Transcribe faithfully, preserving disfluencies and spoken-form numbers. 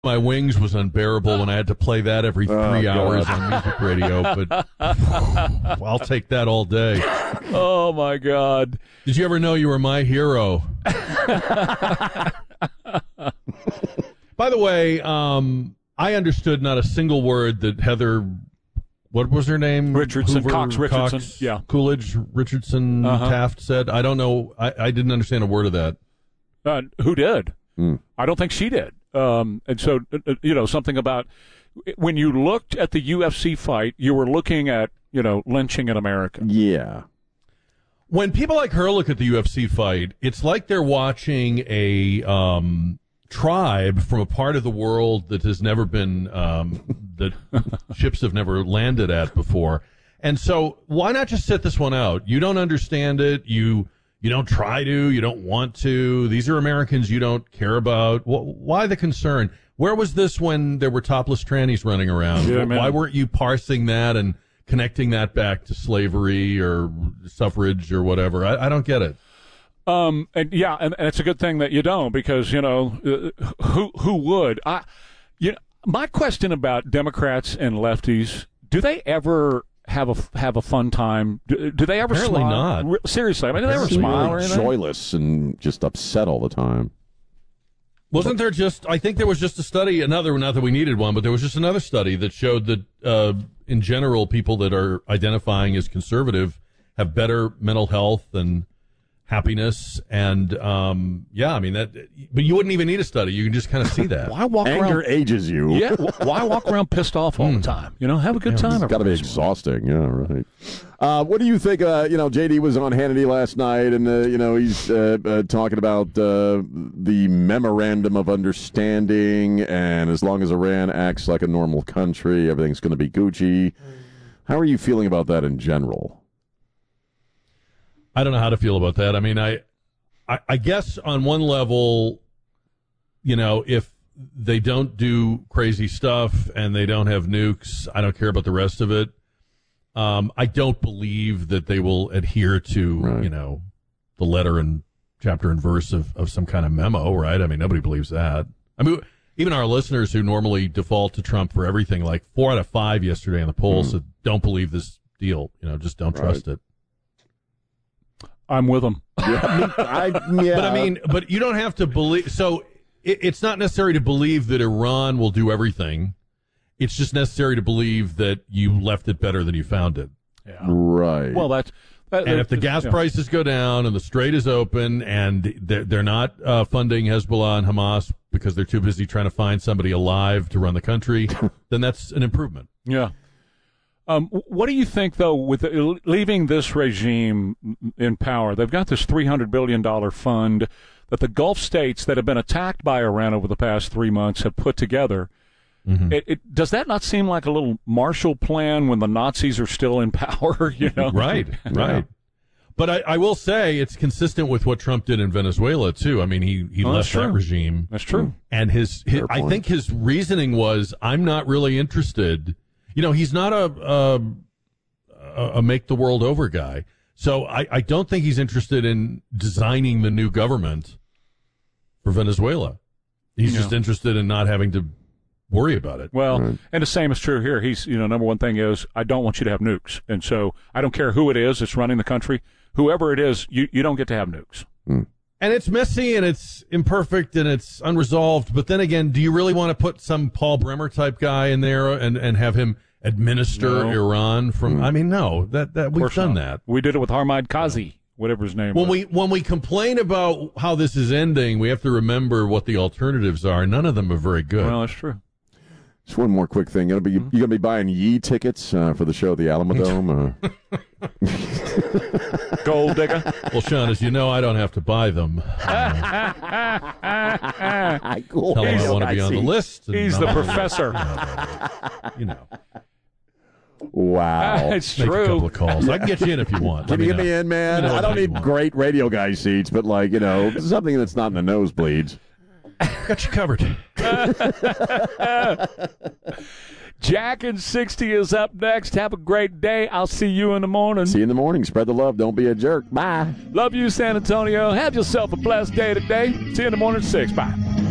My Wings was unbearable when I had to play that every three oh, hours God. on music radio, but I'll take that all day. Oh, my God. Did you ever know you were my hero? By the way, um, I understood not a single word that Heather, what was her name? Richardson, Hoover, Cox Richardson, Cox, yeah. Coolidge, Richardson, Uh-huh. Taft said. I don't know. I, I didn't understand a word of that. Uh, who did? Mm. I don't think she did. Um, and so, uh, you know, something about when you looked at the U F C fight, you were looking at, you know, lynching an American. Yeah. When people like her look at the U F C fight, it's like they're watching a um, tribe from a part of the world that has never been, um, that ships have never landed at before. And so why not just sit this one out? You don't understand it. You you don't try to. You don't want to. These are Americans you don't care about. Why the concern? Where was this when there were topless trannies running around? Yeah, man. Why weren't you parsing that and connecting that back to slavery or suffrage or whatever? I, I don't get it. Um, and yeah, and, and it's a good thing that you don't, because, you know, uh, who who would? I, you know, my question about Democrats and lefties, do they ever have a have a fun time? Do, do they ever Apparently smile? not. Re- seriously, I mean, do they ever Seem smile or really anything? joyless and just upset all the time. Wasn't there just, I think there was just a study, another, not that we needed one, but there was just another study that showed that, uh, in general, people that are identifying as conservative have better mental health and happiness. And, um, yeah, I mean, that, but you wouldn't even need a study. You can just kind of see that. Why walk Anger around? ages you. Yeah, wh- why walk around pissed off all the time? You know, have a good time. It's got to be every once in a exhausting. Yeah, right. Uh, what do you think? Uh, you know, J D was on Hannity last night, and uh, you know he's uh, uh, talking about uh, the memorandum of understanding, and as long as Iran acts like a normal country, everything's going to be Gucci. How are you feeling about that in general? I don't know how to feel about that. I mean, I, I, I guess on one level, you know, if they don't do crazy stuff and they don't have nukes, I don't care about the rest of it. Um, I don't believe that they will adhere to, Right. you know, the letter and chapter and verse of, of some kind of memo, right? I mean, nobody believes that. I mean, even our listeners who normally default to Trump for everything, like four out of five yesterday in the polls Mm. said, don't believe this deal. You know, just don't Right. trust it. I'm with them. Yeah, I mean, I, yeah. But I mean, but you don't have to believe. So it, it's not necessary to believe that Iran will do everything. It's just necessary to believe that you left it better than you found it. Yeah. right. Well, that's. That, And if the that's- gas yeah. prices go down and the strait is open and they're, they're not uh, funding Hezbollah and Hamas because they're too busy trying to find somebody alive to run the country, then that's an improvement. Yeah. Um, what do you think, though, with the, leaving this regime in power? They've got this three hundred billion dollars fund that the Gulf states that have been attacked by Iran over the past three months have put together. Mm-hmm. It, it, does that not seem like a little Marshall Plan when the Nazis are still in power? You know, Right, right. But I, I will say it's consistent with what Trump did in Venezuela, too. I mean, he, he Oh, that's left that true. regime. That's true. And his, his Fair I point. think his reasoning was, I'm not really interested. You know, he's not a a, a make the world over guy. So I, I don't think he's interested in designing the new government for Venezuela. He's Yeah. just interested in not having to worry about it. Well, Right. and the same is true here. He's, you know, number one thing is, I don't want you to have nukes. And so I don't care who it is that's running the country. Whoever it is, you, you don't get to have nukes. And it's messy and it's imperfect and it's unresolved. But then again, do you really want to put some Paul Bremer type guy in there and, and have him administer No. Iran from? I mean, no, that that we've course done not. that. We did it with Harmaid Kazi, whatever his name When was. we when we complain about how this is ending, we have to remember what the alternatives are. None of them are very good. Well, that's true. Just one more quick thing. You gonna be, you gonna be buying Yee tickets uh, for the show at the Alamodome? Uh, Gold digger. Well, Sean, as you know, I don't have to buy them. cool. Tell them I He's- want to be on the list. and He's the I'm- professor. You know, Wow. It's make a couple true. of calls. I can get you in if you want. Let Can you get know. me in, man? Let me know I what don't time you need want. great radio guy seats, but like, you know, something that's not in the nosebleeds. Got you covered. Jack and sixty is up next. Have a great day. I'll see you in the morning. See you in the morning. Spread the love. Don't be a jerk. Bye. Love you, San Antonio. Have yourself a blessed day today. See you in the morning at six. Bye.